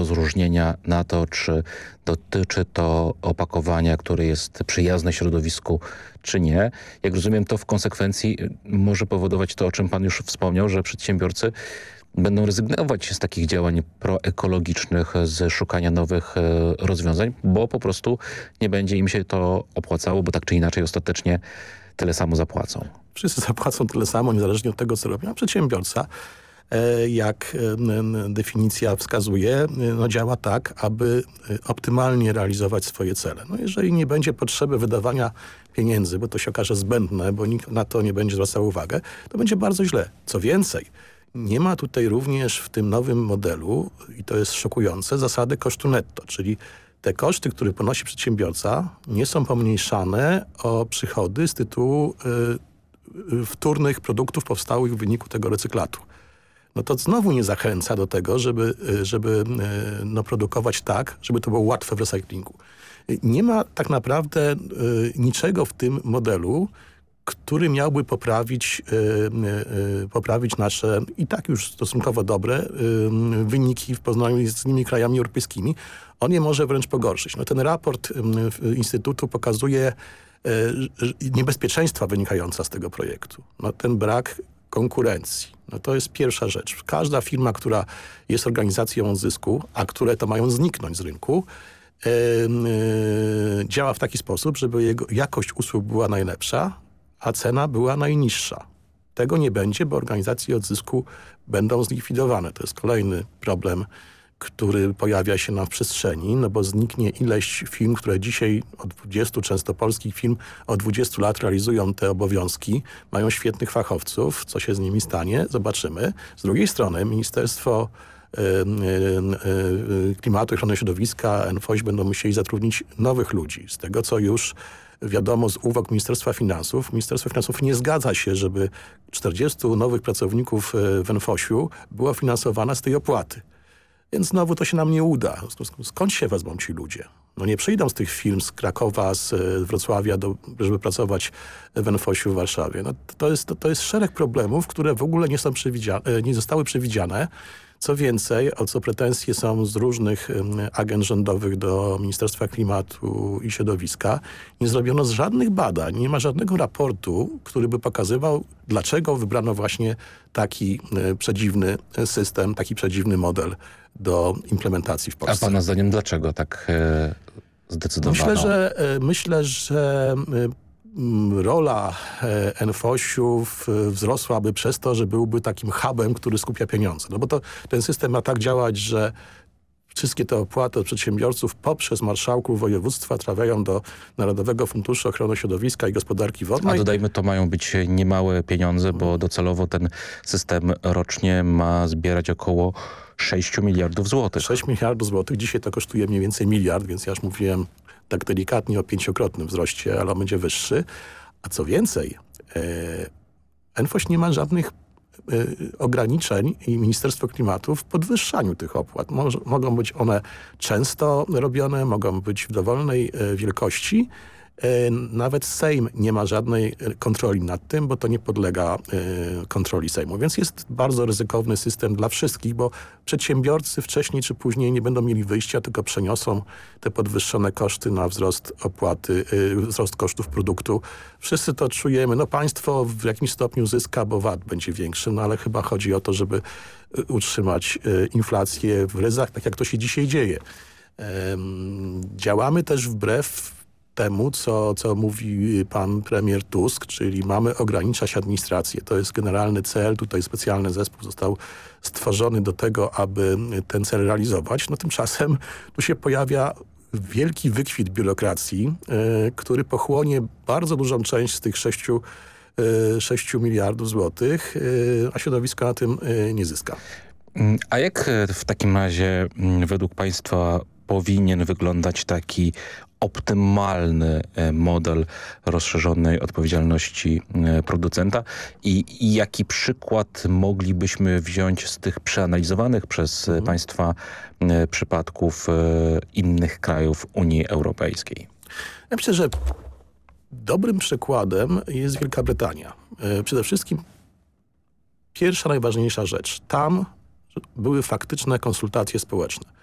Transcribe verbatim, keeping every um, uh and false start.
rozróżnienia na to, czy dotyczy to opakowania, które jest przyjazne środowisku, czy nie. Jak rozumiem, to w konsekwencji może powodować to, o czym pan już wspomniał, że przedsiębiorcy będą rezygnować z takich działań proekologicznych, z szukania nowych e, rozwiązań, bo po prostu nie będzie im się to opłacało, bo tak czy inaczej ostatecznie tyle samo zapłacą. Wszyscy zapłacą tyle samo, niezależnie od tego, co robią. A przedsiębiorca, e, jak e, definicja wskazuje, no działa tak, aby optymalnie realizować swoje cele. No jeżeli nie będzie potrzeby wydawania pieniędzy, bo to się okaże zbędne, bo nikt na to nie będzie zwracał uwagę, to będzie bardzo źle. Co więcej, nie ma tutaj również w tym nowym modelu, i to jest szokujące, zasady kosztu netto, czyli te koszty, które ponosi przedsiębiorca, nie są pomniejszane o przychody z tytułu y, wtórnych produktów powstałych w wyniku tego recyklatu. No to znowu nie zachęca do tego, żeby, żeby y, no, produkować tak, żeby to było łatwe w recyklingu. Nie ma tak naprawdę y, niczego w tym modelu, który miałby poprawić, y, y, poprawić nasze i tak już stosunkowo dobre y, wyniki w porównaniu z innymi krajami europejskimi. On je może wręcz pogorszyć. No, ten raport y, Instytutu pokazuje y, niebezpieczeństwa wynikające z tego projektu. No, ten brak konkurencji. No, to jest pierwsza rzecz. Każda firma, która jest organizacją o zysku, a które to mają zniknąć z rynku, y, y, działa w taki sposób, żeby jego jakość usług była najlepsza, a cena była najniższa. Tego nie będzie, bo organizacje odzysku będą zlikwidowane. To jest kolejny problem, który pojawia się nam w przestrzeni, no bo zniknie ileś firm, które dzisiaj od dwudziestu, często polskich firm, od dwudziestu lat realizują te obowiązki, mają świetnych fachowców. Co się z nimi stanie? Zobaczymy. Z drugiej strony Ministerstwo y, y, y, Klimatu i Ochrony Środowiska, N F O Ś będą musieli zatrudnić nowych ludzi. Z tego, co już wiadomo z uwag Ministerstwa Finansów, Ministerstwo Finansów nie zgadza się, żeby czterdziestu nowych pracowników w N F O ŚiU było finansowane z tej opłaty. Więc znowu to się nam nie uda. Skąd się wezmą ci ludzie? No nie przyjdą z tych firm z Krakowa, z Wrocławia, do, żeby pracować w N F O ŚiU w Warszawie. No to, jest, to, to jest szereg problemów, które w ogóle nie, są przewidziane, nie zostały przewidziane. Co więcej, o co pretensje są z różnych agent rządowych do Ministerstwa Klimatu i Środowiska, nie zrobiono żadnych badań, nie ma żadnego raportu, który by pokazywał, dlaczego wybrano właśnie taki przedziwny system, taki przedziwny model do implementacji w Polsce. A pana zdaniem dlaczego tak e, zdecydowano? Myślę, że, myślę, że rola N F O ŚiU wzrosłaby przez to, że byłby takim hubem, który skupia pieniądze. No bo to, ten system ma tak działać, że wszystkie te opłaty od przedsiębiorców poprzez marszałków województwa trafiają do Narodowego Funduszu Ochrony Środowiska i Gospodarki Wodnej. A dodajmy, to mają być niemałe pieniądze, bo docelowo ten system rocznie ma zbierać około sześć miliardów złotych. sześć miliardów złotych. Dzisiaj to kosztuje mniej więcej miliard, więc ja już mówiłem tak delikatnie o pięciokrotnym wzroście, ale on będzie wyższy. A co więcej, e, N F O Ś nie ma żadnych e, ograniczeń i Ministerstwo Klimatu w podwyższaniu tych opłat. Mo- mogą być one często robione, mogą być w dowolnej e, wielkości. E, nawet Sejm nie ma żadnej kontroli nad tym, bo to nie podlega e, kontroli Sejmu. Więc jest bardzo ryzykowny system dla wszystkich, bo przedsiębiorcy wcześniej czy później nie będą mieli wyjścia, tylko przeniosą te podwyższone koszty na wzrost opłaty, e, wzrost kosztów produktu. Wszyscy to czujemy. No państwo w jakimś stopniu zyska, bo V A T będzie większy, no ale chyba chodzi o to, żeby utrzymać e, inflację w ryzach, tak jak to się dzisiaj dzieje. E, działamy też wbrew temu, co, co mówi pan premier Tusk, czyli mamy ograniczać administrację. To jest generalny cel. Tutaj specjalny zespół został stworzony do tego, aby ten cel realizować. No tymczasem tu się pojawia wielki wykwit biurokracji, y, który pochłonie bardzo dużą część z tych sześciu, y, sześciu miliardów złotych, y, a środowisko na tym y, nie zyska. A jak w takim razie według państwa powinien wyglądać taki optymalny model rozszerzonej odpowiedzialności producenta i, i jaki przykład moglibyśmy wziąć z tych przeanalizowanych przez mhm. państwa przypadków innych krajów Unii Europejskiej? Ja myślę, że dobrym przykładem jest Wielka Brytania. Przede wszystkim pierwsza, najważniejsza rzecz. Tam były faktyczne konsultacje społeczne.